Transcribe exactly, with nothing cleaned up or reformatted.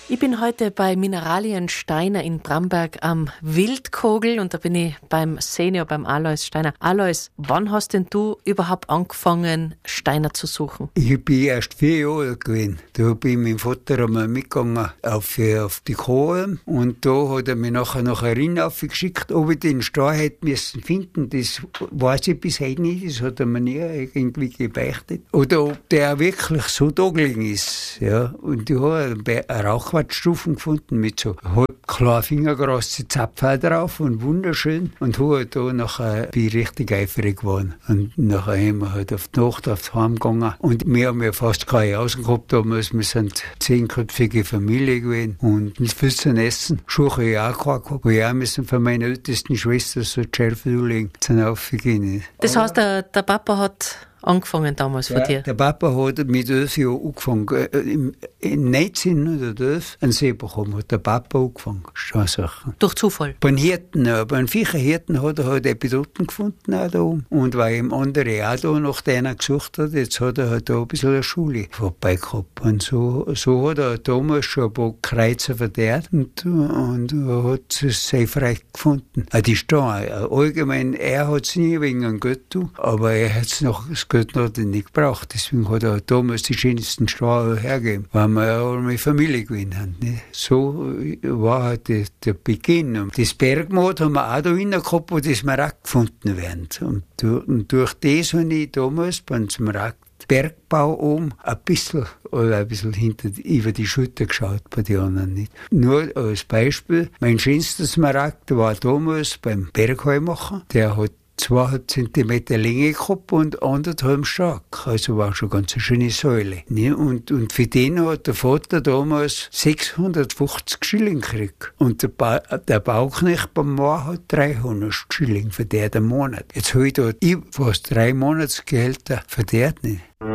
Ich bin heute bei Mineralien Steiner in Bramberg am Wildkogel und da bin ich beim Senior, beim Alois Steiner. Alois, wann hast denn du überhaupt angefangen, Steiner zu suchen? Ich bin erst vier Jahre alt gewesen. Da bin ich mit dem Vater einmal mitgegangen auf, auf die Kohle und da hat er mich nachher nach Rin aufgeschickt, ob ich den Stein hätte müssen finden. Das weiß ich bis heute nicht, das hat er mir nie irgendwie gebeichtet. Oder ob der wirklich so da gelegen ist. Ja. Und ich habe eine Rauchwartstufen gefunden mit so halb klar fingergroße Zapfen drauf und wunderschön. Und habe da nachher bin ich richtig eifrig geworden. Und nachher haben wir halt auf die Nacht aufs Heim gegangen. Und wir haben ja fast keine Außen gehabt damals. Wir sind eine zehnköpfige Familie gewesen. Und nicht viel zu essen. Schuhe habe ich auch keine gehabt. Weil ich auch müssen von meiner ältesten Schwester so die Schärfe zulegen, zum Aufgehen. Das heißt, der, der Papa hat angefangen damals ja, von dir? Der Papa hat mit elf Jahren angefangen. Im, in neunzehnhundertelf einen See bekommen, hat der Papa angefangen. Steinsachen. Durch Zufall? Bei den Hirten, ja. Bei den Viecherhirten hat er halt Epidoten gefunden auch da oben. Und weil ihm andere auch da nach denen gesucht hat, jetzt hat er halt da ein bisschen eine Schule vorbei gehabt. Und so, so hat er damals schon ein paar Kreuzer verdient und, und hat es sehr frei gefunden. Auch die Steine, allgemein, er hat es nie wegen einem Geld tun, aber er hat es noch Geld hat er nicht gebraucht. Deswegen hat er damals die schönsten Steine hergegeben, weil wir ja alle mit Familie gewesen haben. Nicht? So war halt der, der Beginn. Und das Bergmod haben wir auch da hinten gehabt, wo die Smaragd gefunden werden. Und, und durch das habe ich damals beim Smaragdbergbau oben ein bisschen, oder ein bisschen hinter, über die Schulter geschaut bei den anderen. Nicht? Nur als Beispiel, mein schönster Smaragd war damals beim Bergheumacher. Der hat zwei Zentimeter Länge gehabt und anderthalb stark. Also war schon ganz eine schöne Säule. Ne? Und, und für den hat der Vater damals sechshundertfünfzig Schilling gekriegt. Und der, ba- der Bauknecht beim Moor hat dreihundert Schilling verdient im Monat. Jetzt habe ich da fast drei Monatsgehälter verdient. Nicht?